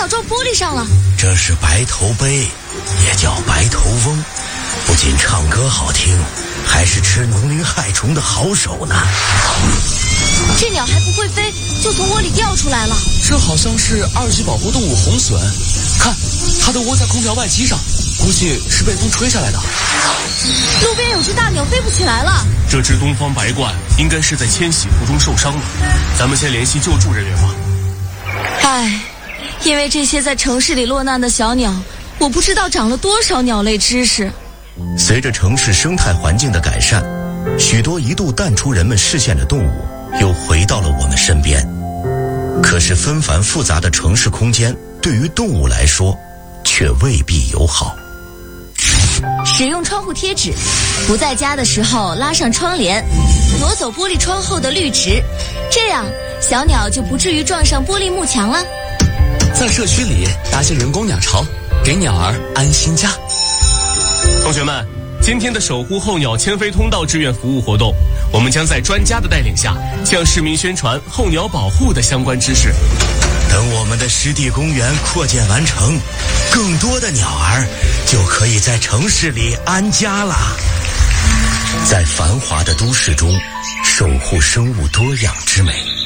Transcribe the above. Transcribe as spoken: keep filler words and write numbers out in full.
鸟撞玻璃上了。 这是白头杯，也叫白头翁，不仅唱歌好听，还是吃农林害虫的好手呢。 这鸟还不会飞，就从窝里掉出来了。 这好像是二级保护动物红隼，看，它都窝在空调外机上，估计是被风吹下来的。 路边有只大鸟飞不起来了。 这只东方白鹳应该是在迁徙途中受伤了，咱们先联系救助人员吧。 唉，因为这些在城市里落难的小鸟，我不知道长了多少鸟类知识。 随着城市生态环境的改善，许多一度淡出人们视线的动物又回到了我们身边。可是纷繁复杂的城市空间对于动物来说却未必友好。 使用窗户贴纸，不在家的时候拉上窗帘，挪走玻璃窗后的绿植，这样小鸟就不至于撞上玻璃幕墙了。 在社区里搭些人工鸟巢，给鸟儿安心家。 同学们，今天的守护候鸟迁飞通道志愿服务活动，我们将在专家的带领下向市民宣传候鸟保护的相关知识。 等我们的湿地公园扩建完成，更多的鸟儿就可以在城市里安家了。在繁华的都市中守护生物多样之美。